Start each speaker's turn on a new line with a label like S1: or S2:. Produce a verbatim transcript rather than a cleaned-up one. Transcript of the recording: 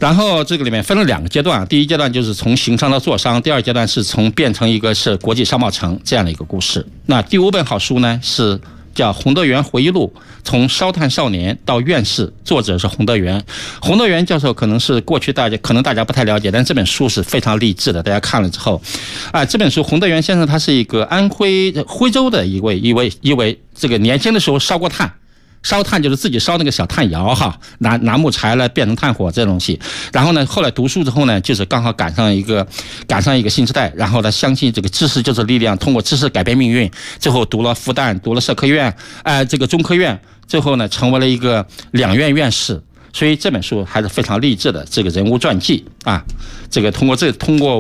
S1: 然后这个里面分了两个阶段，第一阶段就是从行商到做商，第二阶段是从变成一个是国际商贸城这样的一个故事。那第五本好书呢是叫《洪德元回忆录》，从烧炭少年到院士，作者是洪德元。洪德元教授可能是过去大家可能大家不太了解，但这本书是非常励志的。大家看了之后，啊，这本书洪德元先生他是一个安徽徽州的一位一位一位这个年轻的时候烧过炭。烧炭就是自己烧那个小炭窑哈，拿拿木材来变成炭火这东西。然后呢，后来读书之后呢，就是刚好赶上一个赶上一个新时代，然后他相信这个知识就是力量，通过知识改变命运。最后读了复旦，读了社科院，哎、呃，这个中科院，最后呢成为了一个两院院士。所以这本书还是非常励志的这个人物传记啊，这个通过这通过。